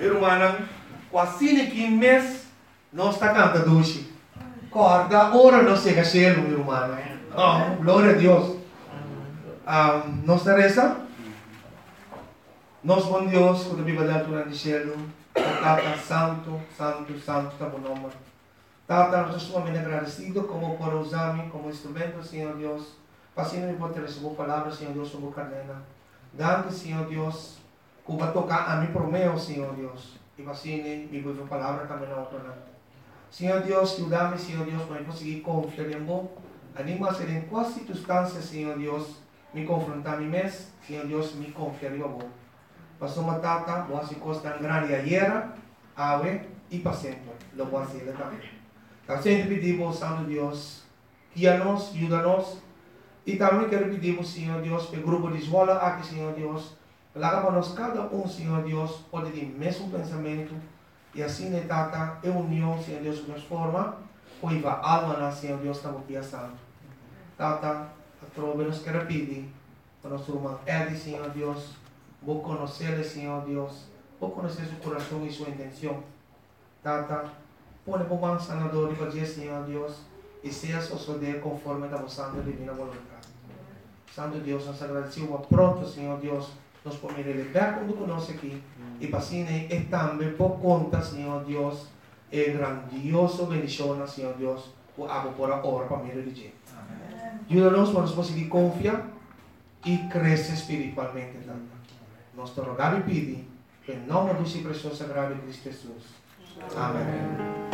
Irmã, quase que mês nós está cantando hoje. Corda, ora não chega cielo, irmã. Oh, glória a Deus. Nós reza. Nós bom Deus, quando a Bíblia dá durante o cielo, Tata santo, santo, santo, está bom nome. Tata, nós estamos muito agradecidos como por usar-me como instrumento, Senhor Deus. Para Senhor, poder receber palavras, Senhor Deus, sobre o cadena. Dando, Senhor Deus, que vai tocar a mim por meu, Senhor Deus. E para Senhor, me vive a palavra também na outra. Senhor Deus, ajuda-me, Senhor Deus, para eu conseguir confiar em você. Anima a ser em qual circunstância, Senhor Deus, me confrontar a mim mesmo, Senhor Deus, me confiar em você. Passou uma tata, boa se costa grande ayer, ave e para sempre. Lo voy a hacer também. Então, sempre pedimos, Santo Deus, guia-nos, ajuda-nos. E também quero pedir, Senhor Deus, para o grupo de escola aqui, Senhor Deus, para nós cada Senhor Deus, pode ter o mesmo pensamento. E assim, tata, é união, Senhor Deus, nos forma, pois a alma, Senhor Deus, está aqui santo. Tata, a trova nos quer pedir, para nosso irmão Eddie, Senhor Deus, vou conhecer, Senhor Deus, vou conhecer seu coração e sua intenção. Tata, põe como um sanador para dizer, Senhor Deus, e seja suceder conforme a vossa divina vontade. Santo Deus, nós agradecemos pronto, Senhor Deus, nos podemos libertar quando conosco aqui. E para assim, é também por conta, Senhor Deus, é grandioso bendição, Senhor Deus, por água por a hora para mim religião. Ajuda-nos para nós conseguir confiar e crescer espiritualmente. Nós te rogamos e pedimos, em nome do seu precioso sagrado Cristo Jesus. Amém.